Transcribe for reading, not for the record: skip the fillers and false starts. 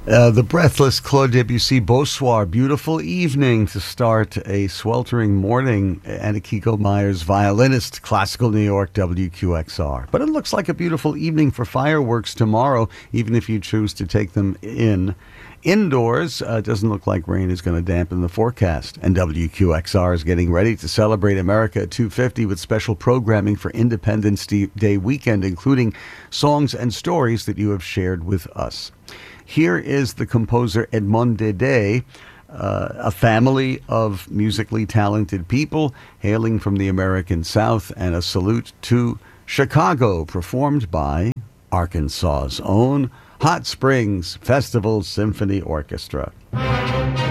The breathless Claude Debussy, Bonsoir, beautiful evening to start a sweltering morning. Anna Kiko Myers, violinist, Classical New York, WQXR. But it looks like a beautiful evening for fireworks tomorrow, even if you choose to take them indoors. It doesn't look like rain is going to dampen the forecast. And WQXR is getting ready to celebrate America at 250 with special programming for Independence Day weekend, including songs and stories that you have shared with us. Here is the composer Edmond Dede, a family of musically talented people hailing from the American South, and a salute to Chicago, performed by Arkansas's own Hot Springs Festival Symphony Orchestra.